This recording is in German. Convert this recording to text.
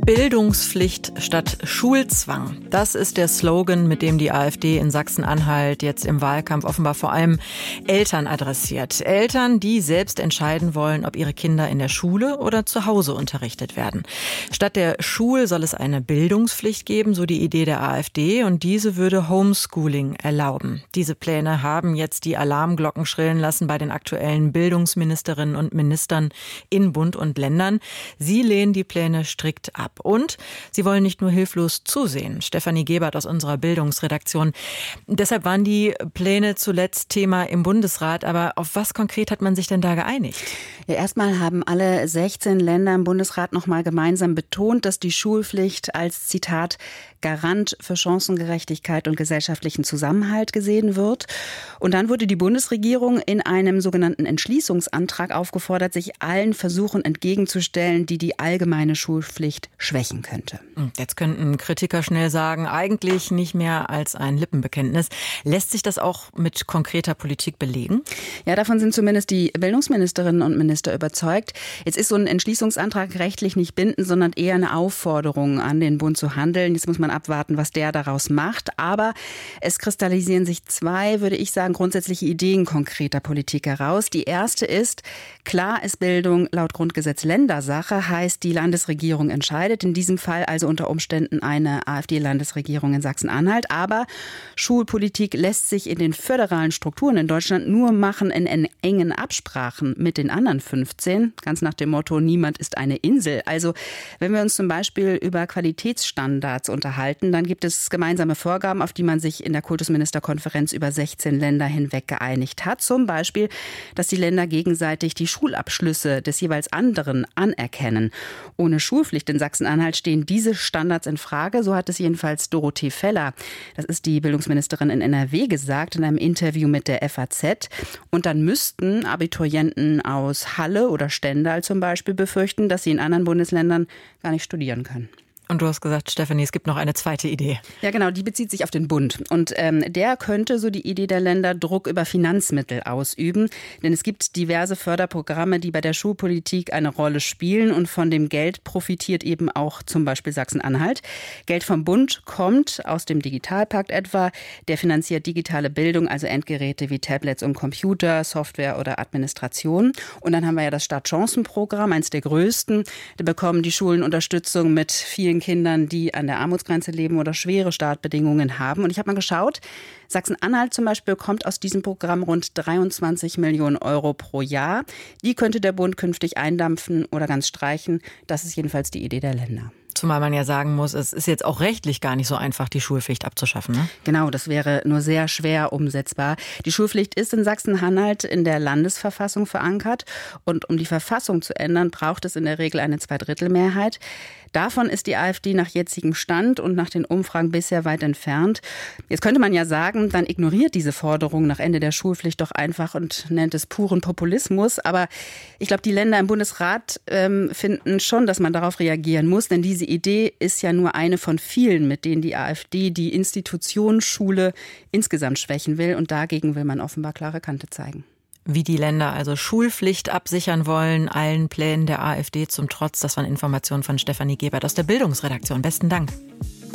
Bildungspflicht statt Schulzwang. Das ist der Slogan, mit dem die AfD in Sachsen-Anhalt jetzt im Wahlkampf offenbar vor allem Eltern adressiert. Eltern, die selbst entscheiden wollen, ob ihre Kinder in der Schule oder zu Hause unterrichtet werden. Statt der Schule soll es eine Bildungspflicht geben, so die Idee der AfD, und diese würde Homeschooling erlauben. Diese Pläne haben jetzt die Alarmglocken schrillen lassen bei den aktuellen Bildungsministerinnen und Ministern in Bund und Ländern. Sie lehnen die Pläne strikt ab. Und sie wollen nicht nur hilflos zusehen. Stefanie Gebert aus unserer Bildungsredaktion. Deshalb waren die Pläne zuletzt Thema im Bundesrat. Aber auf was konkret hat man sich denn da geeinigt? Ja, erstmal haben alle 16 Länder im Bundesrat noch mal gemeinsam betont, dass die Schulpflicht als, Zitat, Garant für Chancengerechtigkeit und gesellschaftlichen Zusammenhalt gesehen wird. Und dann wurde die Bundesregierung in einem sogenannten Entschließungsantrag aufgefordert, sich allen Versuchen entgegenzustellen, die die allgemeine Schulpflicht schwächen könnte. Jetzt könnten Kritiker schnell sagen, eigentlich nicht mehr als ein Lippenbekenntnis. Lässt sich das auch mit konkreter Politik belegen? Ja, davon sind zumindest die Bildungsministerinnen und Minister überzeugt. Jetzt ist so ein Entschließungsantrag rechtlich nicht bindend, sondern eher eine Aufforderung an den Bund zu handeln. Jetzt muss man abwarten, was der daraus macht. Aber es kristallisieren sich zwei, würde ich sagen, grundsätzliche Ideen konkreter Politik heraus. Die erste ist, klar ist Bildung laut Grundgesetz Ländersache, heißt, die Landesregierung entscheidet. In diesem Fall also unter Umständen eine AfD-Landesregierung in Sachsen-Anhalt. Aber Schulpolitik lässt sich in den föderalen Strukturen in Deutschland nur machen in engen Absprachen mit den anderen 15. Ganz nach dem Motto, niemand ist eine Insel. Also wenn wir uns zum Beispiel über Qualitätsstandards unterhalten, dann gibt es gemeinsame Vorgaben, auf die man sich in der Kultusministerkonferenz über 16 Länder hinweg geeinigt hat. Zum Beispiel, dass die Länder gegenseitig die Schulabschlüsse des jeweils anderen anerkennen. Ohne Schulpflicht in Sachsen-Anhalt stehen diese Standards in Frage. So hat es jedenfalls Dorothee Feller, das ist die Bildungsministerin in NRW, gesagt in einem Interview mit der FAZ. Und dann müssten Abiturienten aus Halle oder Stendal zum Beispiel befürchten, dass sie in anderen Bundesländern gar nicht studieren können. Und du hast gesagt, Stefanie, es gibt noch eine zweite Idee. Ja, genau, die bezieht sich auf den Bund. Und der könnte, so die Idee der Länder, Druck über Finanzmittel ausüben. Denn es gibt diverse Förderprogramme, die bei der Schulpolitik eine Rolle spielen. Und von dem Geld profitiert eben auch zum Beispiel Sachsen-Anhalt. Geld vom Bund kommt aus dem Digitalpakt etwa. Der finanziert digitale Bildung, also Endgeräte wie Tablets und Computer, Software oder Administration. Und dann haben wir ja das Startchancenprogramm, eines der größten. Da bekommen die Schulen Unterstützung mit vielen Kindern, die an der Armutsgrenze leben oder schwere Startbedingungen haben. Und ich habe mal geschaut, Sachsen-Anhalt zum Beispiel bekommt aus diesem Programm rund 23 Millionen Euro pro Jahr. Die könnte der Bund künftig eindampfen oder ganz streichen. Das ist jedenfalls die Idee der Länder. Zumal man ja sagen muss, es ist jetzt auch rechtlich gar nicht so einfach, die Schulpflicht abzuschaffen, ne? Genau, das wäre nur sehr schwer umsetzbar. Die Schulpflicht ist in Sachsen-Anhalt in der Landesverfassung verankert. Und um die Verfassung zu ändern, braucht es in der Regel eine Zweidrittelmehrheit. Davon ist die AfD nach jetzigem Stand und nach den Umfragen bisher weit entfernt. Jetzt könnte man ja sagen, dann ignoriert diese Forderung nach Ende der Schulpflicht doch einfach und nennt es puren Populismus. Aber ich glaube, die Länder im Bundesrat finden schon, dass man darauf reagieren muss. Denn diese Idee ist ja nur eine von vielen, mit denen die AfD die Institution Schule insgesamt schwächen will. Und dagegen will man offenbar klare Kante zeigen. Wie die Länder also Schulpflicht absichern wollen, allen Plänen der AfD zum Trotz. Das waren Informationen von Stefanie Gebert aus der Bildungsredaktion. Besten Dank.